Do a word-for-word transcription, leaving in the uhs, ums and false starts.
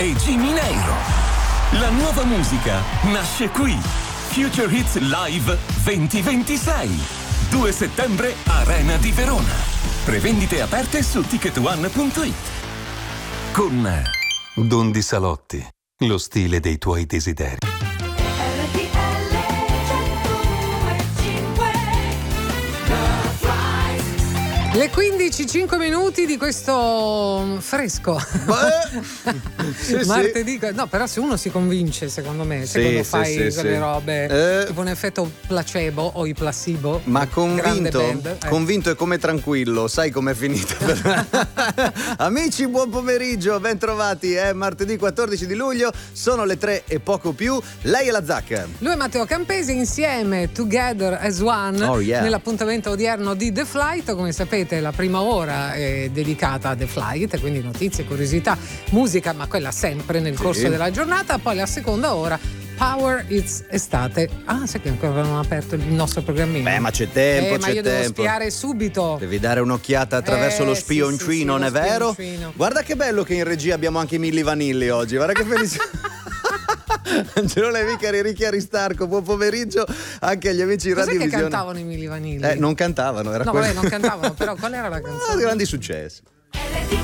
e Jimmy Neiro. La nuova musica nasce qui. Future Hits Live duemilaventisei. due settembre, Arena di Verona. Prevendite aperte su ticket one punto it. Con Don Di Salotti, lo stile dei tuoi desideri. Le quindici e cinque minuti di questo fresco sì, martedì. No, però se uno si convince, secondo me, se sì, quando sì, fai sì, quelle sì. robe eh, tipo un effetto placebo o i placebo, ma convinto band, eh. convinto e come tranquillo, sai com'è finita. Amici, buon pomeriggio, ben trovati. È martedì quattordici di luglio, sono le tre e poco più. Lei è la Zacca, lui è Matteo Campesi, insieme Together as One. Oh, yeah. Nell'appuntamento odierno di The Flight. Come sapete, la prima ora è dedicata a The Flight, quindi notizie, curiosità, musica, ma quella sempre nel corso sì. della giornata. Poi la seconda ora, Power It's Estate. Ah, sai che ancora non ho aperto il nostro programmino? beh, ma c'è tempo, eh, ma c'è io tempo. devo spiare subito. Devi dare un'occhiata attraverso Eh, lo sì, spioncino, sì, sì, non lo è vero? spioncino. Guarda che bello che in regia abbiamo anche i Milli Vanilli oggi, guarda che felicità. Angelo Levi, Ricchi Aristarco, buon pomeriggio anche agli amici di Cos'è Radio che Visione. cantavano i Milli Vanilli? Eh, non cantavano, era no, quello. vabbè, non cantavano, però qual era la canzone? Ah, grandi successi.